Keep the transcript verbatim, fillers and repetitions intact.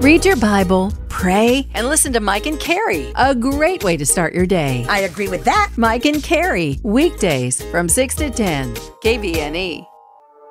Read your Bible, pray, and listen to Mike and Carrie. A great way to start your day. I agree with that. Mike and Carrie, weekdays from six to ten, K V N E.